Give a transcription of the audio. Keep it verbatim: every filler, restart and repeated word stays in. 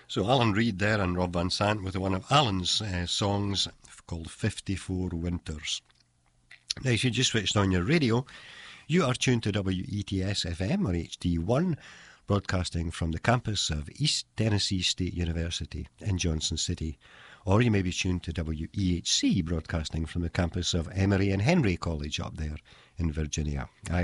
So Alan Reid there and Rob Van Sant with one of Alan's uh, songs called fifty-four Winters. Now, if you just switched on your radio, you are tuned to W E T S F M or H D one, broadcasting from the campus of East Tennessee State University in Johnson City. Or you may be tuned to W E H C, broadcasting from the campus of Emory and Henry College up there in Virginia. I